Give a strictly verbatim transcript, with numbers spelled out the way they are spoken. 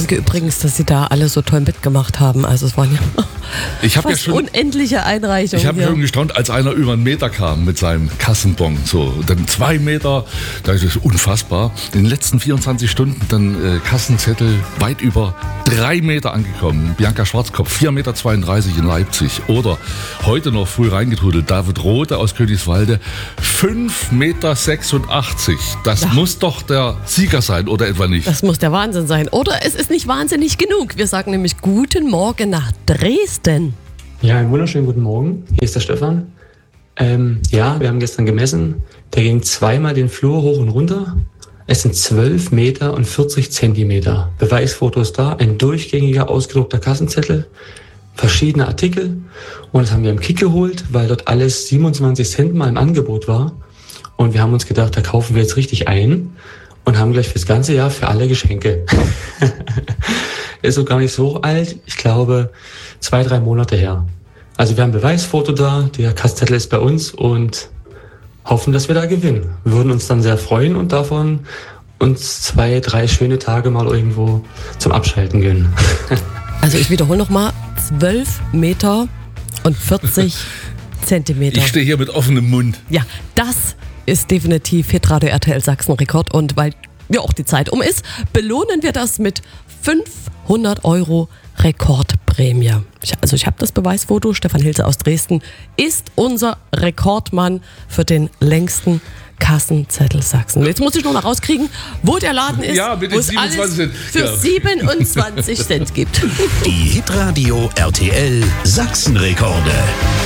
Danke übrigens, dass Sie da alle so toll mitgemacht haben. Also es waren ja ich hab fast ja schon, unendliche Einreichungen. Ich habe mich schon gestaunt, als einer über einen Meter kam mit seinem Kassenbon. So, und dann zwei Meter, das ist unfassbar. In den letzten vierundzwanzig Stunden dann äh, Kassenzettel weit über drei Meter angekommen. Bianca Schwarzkopf, vier Meter zweiunddreißig in Leipzig. Oder heute noch früh reingetrudelt, David Rothe aus Königswalde, fünf Meter sechsundachtzig. Das ja. muss doch der Sieger sein, oder etwa nicht? Das muss der Wahnsinn sein. Oder es ist nicht wahnsinnig genug. Wir sagen nämlich guten Morgen nach Dresden. Ja, einen wunderschönen guten Morgen. Hier ist der Stefan. Ähm, ja, wir haben gestern gemessen. Der ging zweimal den Flur hoch und runter. Es sind zwölf Meter und vierzig Zentimeter. Beweisfotos da, ein durchgängiger, ausgedruckter Kassenzettel, verschiedene Artikel. Und das haben wir im Kick geholt, weil dort alles siebenundzwanzig Cent mal im Angebot war. Und wir haben uns gedacht, da kaufen wir jetzt richtig ein und haben gleich fürs ganze Jahr für alle Geschenke. Ist so gar nicht so alt. Ich glaube, zwei, drei Monate her. Also wir haben ein Beweisfoto da, der Kassenzettel ist bei uns und hoffen, dass wir da gewinnen. Wir würden uns dann sehr freuen und davon uns zwei, drei schöne Tage mal irgendwo zum Abschalten gönnen. Also ich wiederhole nochmal, zwölf Meter und vierzig Zentimeter. Ich stehe hier mit offenem Mund. Ja, das ist definitiv Hitradio R T L Sachsen Rekord. Und weil ja auch die Zeit um ist, belohnen wir das mit fünfhundert Euro Rekordprämie. Ich, also ich habe das Beweisfoto. Stefan Hilze aus Dresden ist unser Rekordmann für den längsten Kassenzettel Sachsen. Jetzt muss ich nur noch rauskriegen, wo der Laden ist, ja, wo es alles für ja. siebenundzwanzig Cent gibt. Die Hitradio R T L Sachsen Rekorde.